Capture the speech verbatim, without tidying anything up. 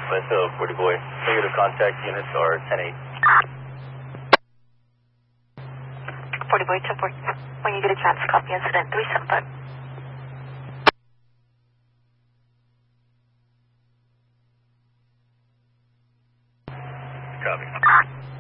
with uh, forty boy. Negative contact units are ten eight. forty boy, ten four. When you get a chance, copy incident three seven five. Copy.